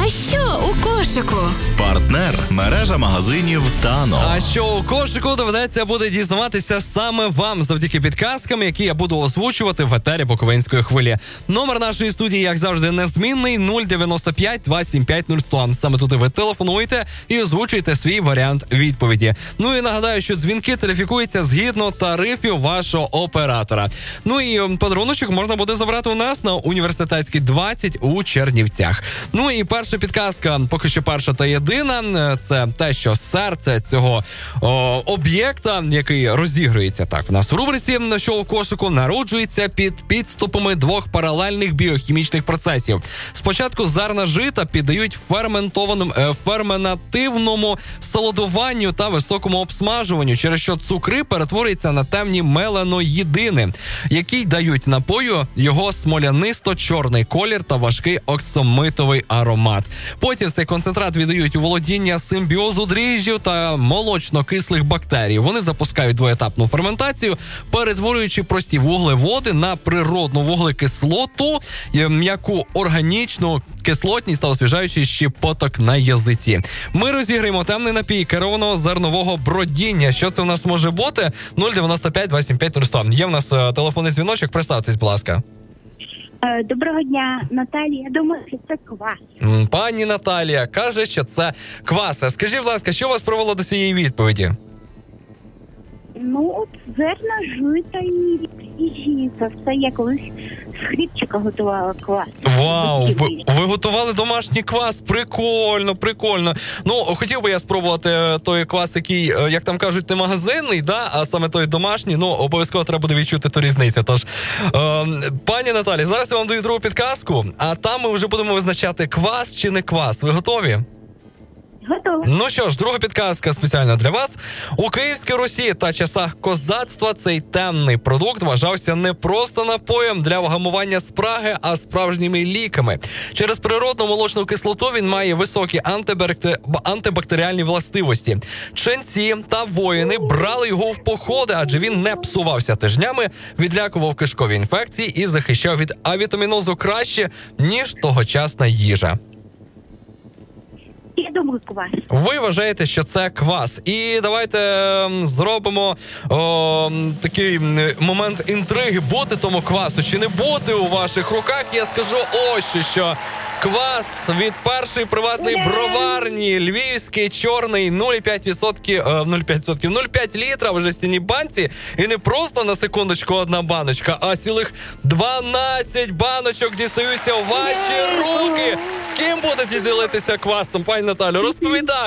А що у кошику? Партнер – мережа магазинів Тано. А що у кошику, доведеться буде дізнаватися саме вам завдяки підказкам, які я буду озвучувати в етері Буковинської хвилі. Номер нашої студії, як завжди, незмінний 095 275 0100. Саме туди ви телефонуєте і озвучуєте свій варіант відповіді. Ну і нагадаю, що дзвінки тарифікуються згідно тарифів вашого оператора. Ну і подаруночок можна буде забрати у нас на Університетській 20 у Чернівцях. Ну і перша підказка, поки що перша та єдина, це те, що серце цього об'єкта, який розігрується так в нас в рубриці «Що у кошику», народжується під підступами двох паралельних біохімічних процесів. Спочатку зерна жита піддають ферментативному солодуванню та високому обсмажуванню, через що цукри перетворюються на темні меланоїдини, які дають напою його смолянисто-чорний колір та важкий оксамитовий аромат. Потім цей концентрат віддають у володіння симбіозу дріжджів та молочно-кислих бактерій. Вони запускають двоетапну ферментацію, перетворюючи прості вуглеводи на природну вуглекислоту, м'яку органічну кислотність та освіжаючий щепоток на язиці. Ми розіграємо темний напій керованого зернового бродіння. Що це у нас може бути? 095 275 0100. Є в нас телефонний дзвіночок. Представтесь, будь ласка. Доброго дня, Наталія. Я думаю, що це квас. Пані Наталія каже, що це квас. Скажіть, будь ласка, що вас привело до цієї відповіді? Ну, от зерна жита і ріжі. Це все я колись з хлібчика готувала квас. Вау, ви готували домашній квас? Прикольно, прикольно. Ну, хотів би я спробувати той квас, який, як там кажуть, не магазинний, да? А саме той домашній. Ну, обов'язково треба буде відчути ту різницю. Тож, пані Наталі, зараз я вам даю другу підказку, а там ми вже будемо визначати, квас чи не квас. Ви готові? Готова. Ну що ж, друга підказка спеціально для вас. У Київській Русі та часах козацтва цей темний продукт вважався не просто напоєм для вгамування спраги, а справжніми ліками. Через природну молочну кислоту він має високі антибактеріальні властивості. Ченці та воїни брали його в походи, адже він не псувався тижнями, відлякував кишкові інфекції і захищав від авітамінозу краще, ніж тогочасна їжа. Я думаю, квас. Ви вважаєте, що це квас. І давайте зробимо такий момент інтриги. Бути тому квасу чи не бути у ваших руках. Я скажу ось що. Квас від першої приватної броварні, львівський, чорний, 0,5 літра в жестяній банці. І не просто, на секундочку, одна баночка, а цілих 12 баночок дістаються у ваші руки. З ким будете ділитися квасом, пані Наталю? Розповідайте.